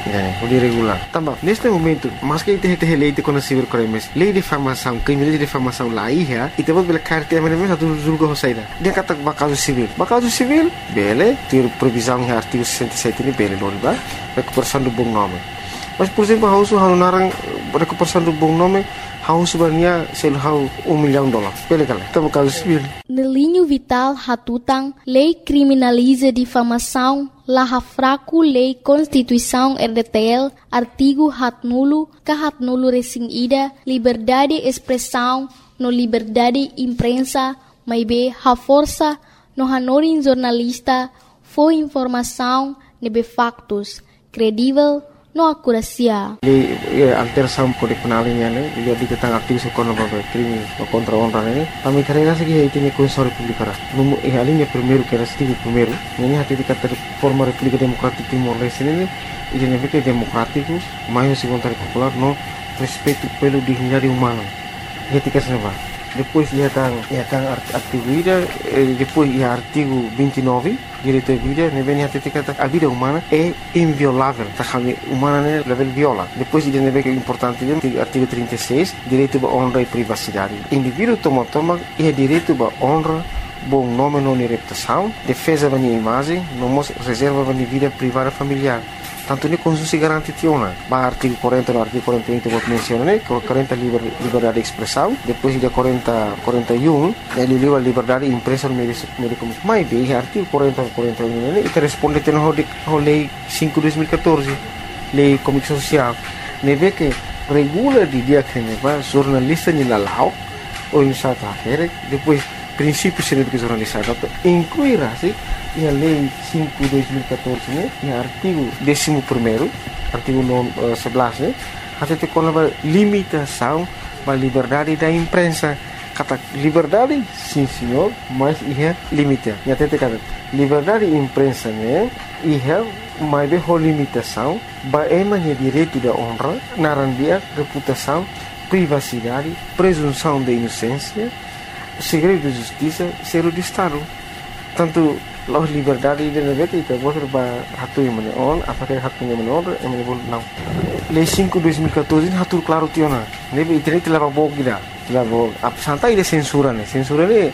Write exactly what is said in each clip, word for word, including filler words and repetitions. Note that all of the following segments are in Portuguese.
É, o de regular. Também, neste momento, mas que tem tem lei de quando cibercrimes, lei de difamação, crime de difamação lá aí, e tem outra carta mesmo a tudo julgo Rosaida. Dia kata bakaso civil. Bakaso civil, bele, ter previsão em artigo sessenta e sete ni bele não ba, recuperação do bom nome. Mas por exemplo, house hanu narang recuperação do bom nome, house sebenarnya sel hau um milhão de dólares. Bele kala. Tá bakaso civil. No linho vital hatutang, lei criminaliza difamação. Laha fraco lei Constituição R D T L, artigo hat nulo, que hat nulo recém ida, liberdade de expressão, no liberdade imprensa, mas be ha força, no hanorin jornalista, foi informação, nebe factos, credível, no acuracia. Lei alteração código penal ini ane, dia di tentang artigo sekolah bagai crime contra honra ini, kami carrega segi itu ni Constituição Republicana. Numu eh alinha primeiro que era artigo primeiro, ini hati dikata forma República Democrática Timor-Leste ini, ini nem que democrático, mais o vontade popular, no respeito pelo dignidade humana. Ia tika seneva. Depois ia tang ia tang artigo ida, depois ia artigo vinte e nove, direito à vida, ne vem hati dikata a vida humana é inviolável, tá kami humana ne level viola. Depois ia ne vem que é importante artigo trinta e seis, direito à honra e privacidade. Indivíduo toma toma ia direito à honra, bom nome não e reputação, defesa da minha imagem, não reserva da minha vida privada familiar. Tanto ni Constituição se garante tiona. Ba artigo quarenta no artigo quarenta e um que menciona, né? quarenta liber, liberdade de expressão, depois de quarenta, quarenta e um, ele livre a liberdade de imprensa no meio de comunicação. Mas bem, artigo quarenta, quarenta e um, né? E responde à lei cinco de dois mil e catorze, lei de comunicação social. Ne vê que regula de dia que ne va jornalista ni lalau ou em certa feira, depois princípios de que jornalista incluirá-se e a lei cinco de dois mil e catorze, né? E o artigo décimo primeiro, artigo sebelas, né? Até tem uma limitação da liberdade da imprensa. Kata liberdade, sim senhor, mas é limita. E até tem kata liberdade da imprensa, né? E é mais de limitação, ba emanya direito da honra, narandia, reputação, privacidade, presunção de inocência, segredo de justiça, segredo de Estado. Tanto los liberdade de negara itu boleh berhatu yang mana on, apakah hatu yang mana on, yang mana boleh não. Lei cinco de dois mil e catorze hatu claro tiona. Nebe internet leva bom gida, leva ap santai de censura né, censura né,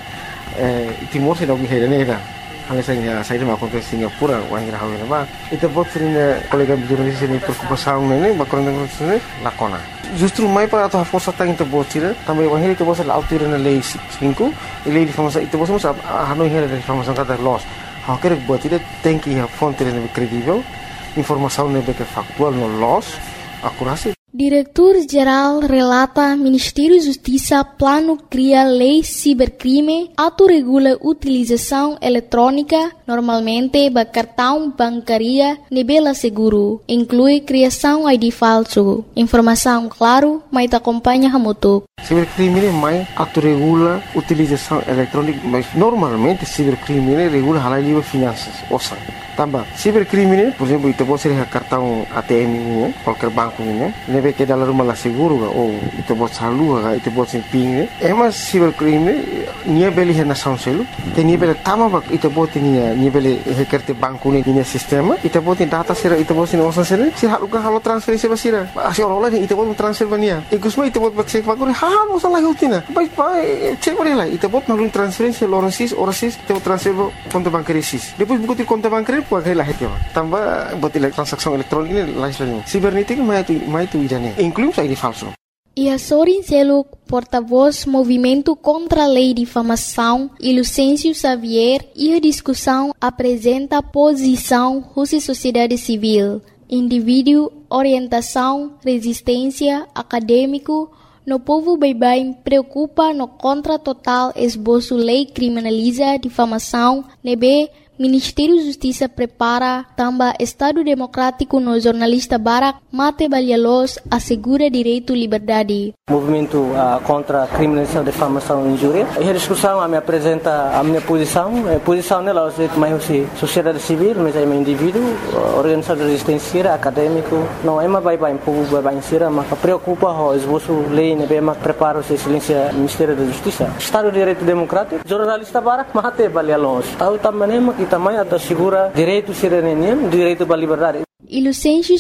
Timor se não guerra né, hanya saya saya mau kontes Singapura, orang kira hawa nama. Itu buat sering kolega jurnalis ini preocupação né, bakoran dengan sini lakona. Justru mai para a força tá então buat sih, também o henry itu buat la autora na lei cinco, lei de difamação itu buat masa hanoi henry de difamação kata loss. Há que buat itu tem que a fonte é credível, informação é que factual no loss, akurasi. Diretor-Geral relata Ministério da Justiça plano cria lei cibercrime, autorregula utilização eletrônica, normalmente ba cartão bancaria, nebela seguro, inclui criação I D falso. Informação claro, mas acompanha a moto. Cibercrime é mais autorregula utilização eletrônica, mas normalmente cibercrime regula a lei de finanças, ouça. Tambah, cibercrime, por exemplo, itu pode ser cartão A T M ini, qualquer banco ini, nebe que dalam rumah seguro ou itu pode salur, itu pode ser ping. Emas cibercrime, nia beli hena sanselu, te nia beli tama bak itu pode nia nia beli hekerte banco ini nia sistema, itu pode data sera itu pode nia osan sera, si halu kan halu transferisi basira, asi orang lain itu pode transfer bania. Ikusma itu pode cek bagore, halu salah utina, baik baik cek boleh lah, itu pode malu transferisi orang sis, orang sis itu transfer konto bancaria sis. Depois buku konto bancaria Pakai lah itu, tambah buat transaksi elektronik ini lain sebagainya. Sibernetik mai itu mai itu idane, inclui I D falso. E a Sorin Seluk, porta-voz Movimento contra a Lei de Difamação, e Lucêncio Xavier, e a discussão apresenta a posição Rússia Sociedade Civil, indivíduo, orientação, resistência, acadêmico, no povo baibai preocupa no contra total esboço lei criminaliza difamação, nebe Ministério da Justiça prepara também Estado Democrático no jornalista Barak Mate Balhalos assegura direito à liberdade. Movimento uh, contra a criminalização, difamação e injúria. E a discussão a me apresenta a minha posição. A posição nela é mais sociedade civil, mas é um indivíduo, organização de resistência, acadêmico. Não é mais bem povo bem ser, mas preocupa o esboço lei, né, mas prepara o silêncio Ministério da Justiça. Estado de Direito Democrático, jornalista Barak Mate Balhalos. Tahu também que também assegura direito à cidadania, direito à liberdade. E Lucêncio